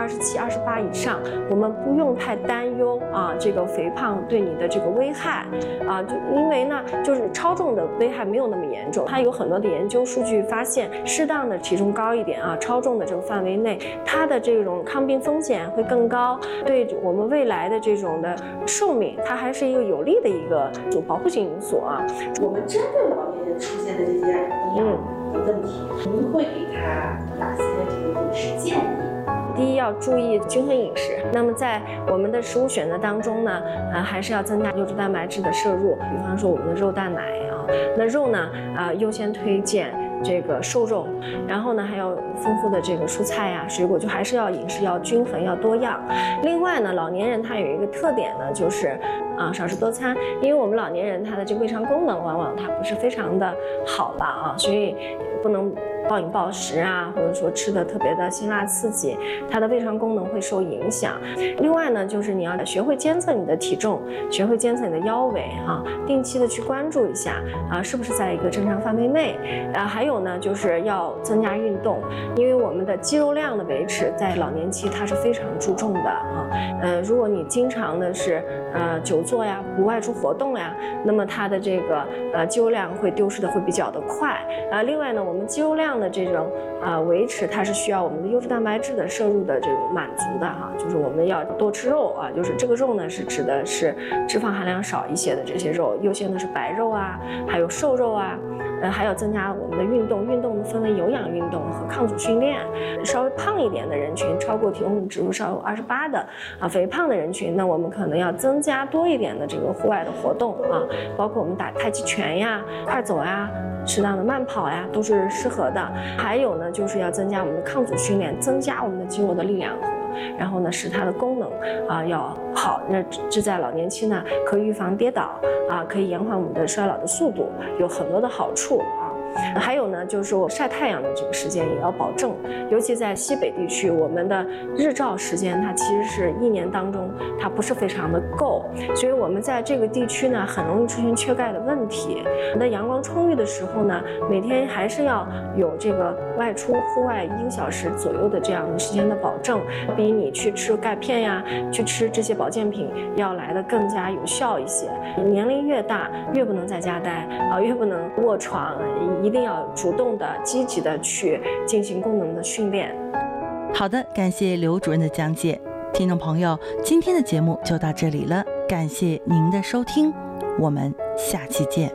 27、28以上，我们不用太担忧啊，这个肥胖对你的这个危害啊，就因为呢，就是超重的危害没有那么严重。它有很多的研究数据发现，适当的体重高一点啊，超重的这个范围内，它的这种抗病风险会更高，对我们未来的这种的寿命，它还是一个有利的一个保护性因素啊。 我们针对老年人出现的这些营养的问题，您会给他哪些这个饮食建议？ 第一，要注意均衡饮食。那么在我们的食物选择当中呢，还是要增加优质蛋白质的摄入，比方说我们的肉蛋奶啊。那肉呢，优先推荐这个瘦肉，然后呢还有丰富的这个蔬菜呀、水果，就还是要饮食要均衡，要多样。另外呢，老年人他有一个特点呢，就是少食多餐，因为我们老年人他的这个胃肠功能往往他不是非常的好吧啊，所以不能暴饮暴食啊，或者说吃的特别的辛辣刺激，它的胃肠功能会受影响。另外呢，就是你要学会监测你的体重，学会监测你的腰围啊，定期的去关注一下啊，是不是在一个正常范围内。还有呢，就是要增加运动，因为我们的肌肉量的维持在老年期它是非常注重的啊。如果你经常的是久坐呀，不外出活动呀，那么它的这个肌肉量会丢失的会比较的快。另外呢，我们肌肉量的这种维持，它是需要我们的优质蛋白质的摄入的这种满足的哈，就是我们要多吃肉啊，就是这个肉呢是指的是脂肪含量少一些的这些肉，优先的是白肉啊，还有瘦肉啊。还要增加我们的运动，运动分为有氧运动和抗阻训练。稍微胖一点的人群，超过体重指数超过28的肥胖的人群，那我们可能要增加多一点的这个户外的活动啊，包括我们打太极拳呀、快走呀、适当的慢跑呀，都是适合的。还有呢，就是要增加我们的抗阻训练，增加我们的肌肉的力量。然后呢，使它的功能要好，那这在老年期呢，可以预防跌倒可以延缓我们的衰老的速度，有很多的好处啊。还有呢，就是说晒太阳的这个时间也要保证，尤其在西北地区，我们的日照时间它其实是一年当中它不是非常的够，所以我们在这个地区呢，很容易出现缺钙的问题。那阳光充裕的时候呢，每天还是要有这个外出户外1个小时左右的这样的时间的保证，比你去吃钙片呀，去吃这些保健品要来的更加有效一些。年龄越大，越不能在家待越不能卧床，一定要主动的、积极的去进行功能的训练。 好的，感谢刘主任的讲解。听众朋友，今天的节目就到这里了，感谢您的收听，我们下期见。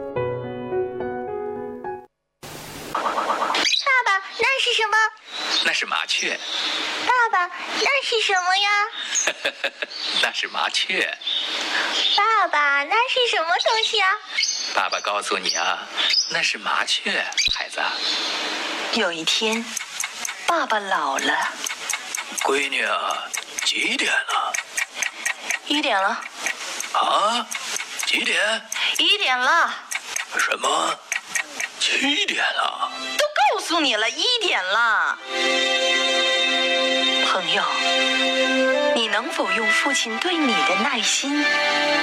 爸爸，那是什么？ 那是麻雀。 爸爸，那是什么呀？ 那是麻雀。 爸爸，那是什么东西啊？ 爸爸告诉你啊，那是麻雀，孩子。 有一天，爸爸老了。 闺女啊，几点了 ？1点了。 啊？几点 ？1点了。 什么？7点了？ 都告诉你了，1点了。朋友，你能否用父亲对你的耐心